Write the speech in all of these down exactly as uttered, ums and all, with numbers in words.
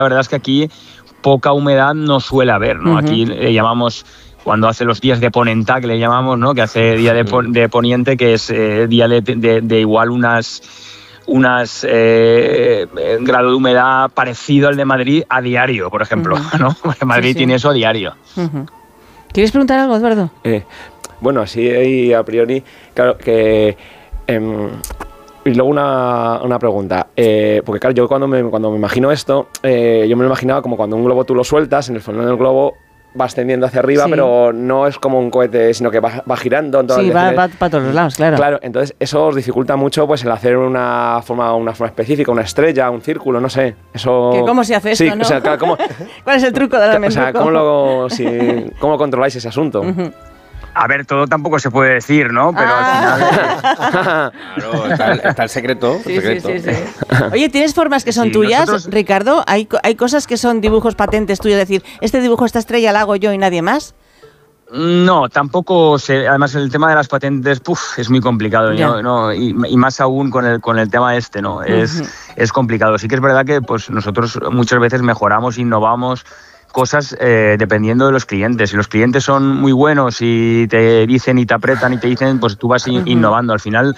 verdad es que aquí poca humedad no suele haber, ¿no? Uh-huh. Aquí le llamamos, cuando hace los días de ponentá, que le llamamos, ¿no? Que hace día de, pon, de poniente, que es eh, día de, de, de igual unas, unas eh, grado de humedad parecido al de Madrid a diario, por ejemplo, uh-huh. ¿no? Porque Madrid sí, sí. tiene eso a diario. Uh-huh. ¿Quieres preguntar algo, Eduardo? Eh, bueno, así a priori, claro, que... Eh, Y luego una, una pregunta, eh, porque claro, yo cuando me, cuando me imagino esto, eh, yo me lo imaginaba como cuando un globo tú lo sueltas, en el fondo del globo va ascendiendo hacia arriba, sí. pero no es como un cohete, sino que va, va girando. En sí, va para pa todos los lados, claro. Claro, entonces eso os dificulta mucho pues el hacer una forma, una forma específica, una estrella, un círculo, no sé. Eso... ¿Que ¿Cómo se hace esto, sí, no? O sea, claro, ¿cómo... ¿Cuál es el truco de la O sea, ¿cómo lo, si, ¿cómo controláis ese asunto? Uh-huh. A ver, todo tampoco se puede decir, ¿no? Pero ah. al final... claro, está el, está el secreto. Sí, el secreto. Sí, sí, sí. Oye, ¿tienes formas que son sí, tuyas, nosotros... Ricardo? ¿Hay, ¿Hay cosas que son dibujos patentes tuyos? Es decir, este dibujo, esta estrella la hago yo y nadie más. No, tampoco sé. Además, el tema de las patentes puf, es muy complicado, ¿no? ¿no? Y, y más aún con el, con el tema este, ¿no? Es, uh-huh. es complicado. Sí que es verdad que pues, nosotros muchas veces mejoramos, innovamos cosas eh, dependiendo de los clientes. Si los clientes son muy buenos y te dicen y te apretan y te dicen, pues tú vas uh-huh. innovando. Al final...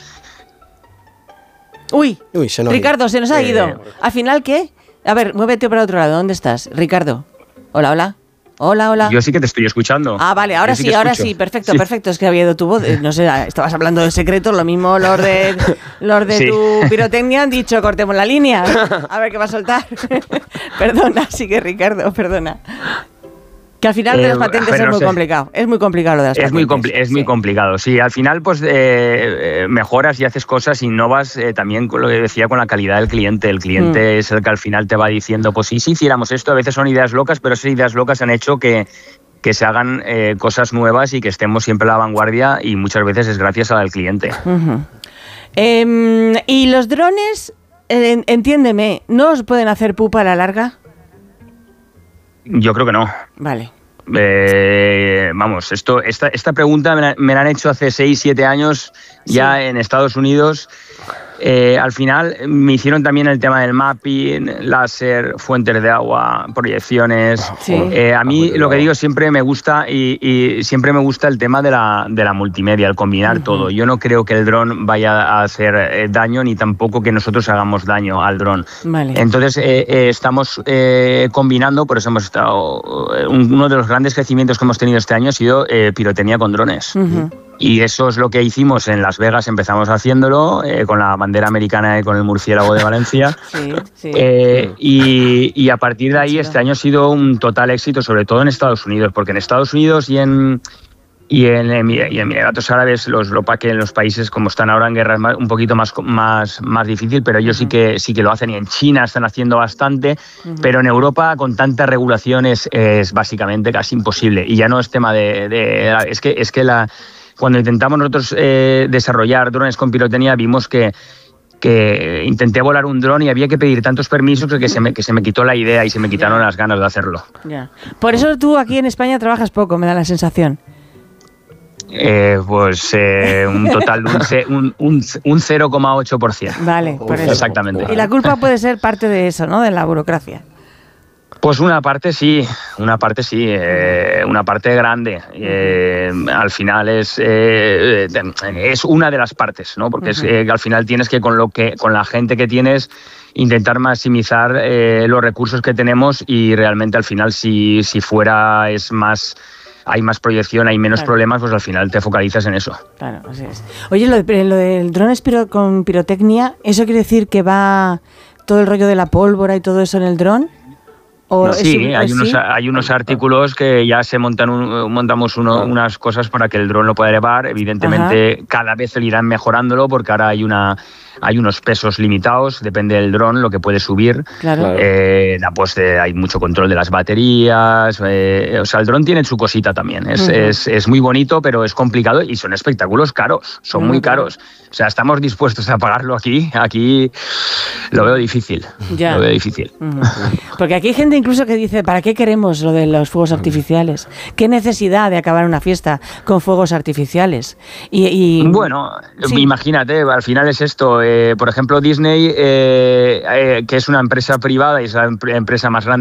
Uy, Uy se nos Ricardo, se nos ha ido. Eh... ¿Al final qué? A ver, muévete para otro lado. ¿Dónde estás? Ricardo. Hola, hola. Hola, hola. Yo sí que te estoy escuchando. Ah, vale, ahora sí, sí ahora sí, perfecto, sí. perfecto. Es que había ido tu voz, no sé, estabas hablando de secretos, lo mismo los de, los de sí. tu pirotecnia han dicho, cortemos la línea, a ver qué va a soltar. Perdona, sigue Ricardo, perdona. Que al final de las patentes eh, es muy sé. complicado, es muy complicado lo de las es patentes. Muy compli- es sí. muy complicado, sí. Al final, pues, eh, eh, mejoras y haces cosas, innovas eh, también con lo que decía, con la calidad del cliente. El cliente mm. es el que al final te va diciendo, pues sí, sí hiciéramos esto. A veces son ideas locas, pero esas ideas locas han hecho que, que se hagan eh, cosas nuevas y que estemos siempre a la vanguardia, y muchas veces es gracias al cliente. Uh-huh. Eh, ¿Y los drones, eh, entiéndeme, no os pueden hacer pupa a la larga? Yo creo que no. Vale. Eh, vamos, esto, esta, esta pregunta me la, me la han hecho hace seis, siete años ya sí. en Estados Unidos. Eh, al final me hicieron también el tema del mapping, láser, fuentes de agua, proyecciones. Sí. Eh, a mí lo que digo siempre me gusta y, y siempre me gusta el tema de la, de la multimedia, el combinar uh-huh. todo. Yo no creo que el dron vaya a hacer eh, daño, ni tampoco que nosotros hagamos daño al dron. Vale. Entonces eh, eh, estamos eh, combinando, por eso hemos estado... Uno de los grandes crecimientos que hemos tenido este año ha sido eh, pirotecnia con drones. Uh-huh. Y eso es lo que hicimos en Las Vegas, empezamos haciéndolo eh, con la bandera americana y con el murciélago de Valencia. Sí, sí. Eh, y, y a partir de ahí este año ha sido un total éxito, sobre todo en Estados Unidos, porque en Estados Unidos y en, y en, y en Emiratos Árabes, los, lo que en los países como están ahora en guerra es más, un poquito más, más, más difícil, pero ellos uh-huh. sí, que, sí que lo hacen, y en China están haciendo bastante, uh-huh. pero en Europa con tantas regulaciones es básicamente casi imposible. Y ya no es tema de... de es que, es que la... Cuando intentamos nosotros eh, desarrollar drones con pirotecnia, vimos que, que intenté volar un dron y había que pedir tantos permisos que se me, que se me quitó la idea y se me quitaron las ganas de hacerlo. Ya. Por eso tú aquí en España trabajas poco, me da la sensación. Eh, pues eh, un total de un, un, un cero coma ocho por ciento. Vale, por eso. Exactamente. Y la culpa puede ser parte de eso, ¿no? De la burocracia. Pues una parte sí, una parte sí, eh, una parte grande. Eh, al final es eh, es una de las partes, ¿no? Porque uh-huh. es, eh, al final tienes que con lo que con la gente que tienes intentar maximizar eh, los recursos que tenemos, y realmente al final si si fuera es más hay más proyección, hay menos claro. problemas, pues al final te focalizas en eso. Claro, así es. Oye, lo, de, lo del dron es piro, con pirotecnia, ¿eso quiere decir que va todo el rollo de la pólvora y todo eso en el dron? No, sí, un, hay, unos, ¿sí? hay unos artículos que ya se montan un, montamos uno, unas cosas para que el dron lo pueda elevar. Evidentemente, ajá. cada vez le irán mejorándolo, porque ahora hay una hay unos pesos limitados, depende del dron lo que puede subir. Claro. Eh, pues, eh, hay mucho control de las baterías. Eh, o sea, el dron tiene su cosita también. Es, uh-huh. es, es muy bonito, pero es complicado y son espectáculos caros. Son uh-huh. muy caros. O sea, estamos dispuestos a pagarlo aquí. Aquí lo veo difícil. Ya. Lo veo difícil. Uh-huh. Porque aquí hay gente incluso que dice, ¿para qué queremos lo de los fuegos artificiales? ¿Qué necesidad de acabar una fiesta con fuegos artificiales? Y, y bueno, sí. imagínate, al final es esto. Eh, por ejemplo, Disney, eh, eh, que es una empresa privada y es la empresa más grande